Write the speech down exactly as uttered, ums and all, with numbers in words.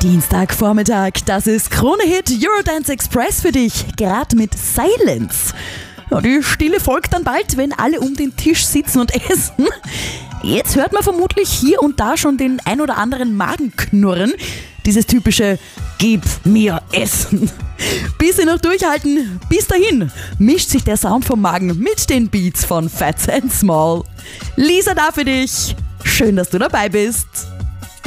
Dienstagvormittag, das ist Krone-Hit Eurodance Express für dich, gerade mit Silence. Ja, die Stille folgt dann bald, wenn alle um den Tisch sitzen und essen. Jetzt hört man vermutlich hier und da schon den ein oder anderen Magen knurren. Dieses typische Gib mir Essen. Bisschen noch durchhalten. Bis dahin mischt sich der Sound vom Magen mit den Beats von Fats and Small. Lisa da für dich. Schön, dass du dabei bist.